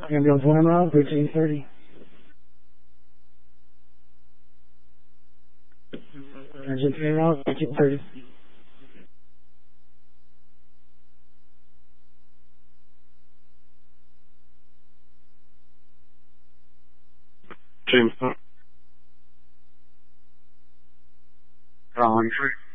Ambulance 1 mile, bridge 830. Engine 3 miles, bridge 830. James, on 3.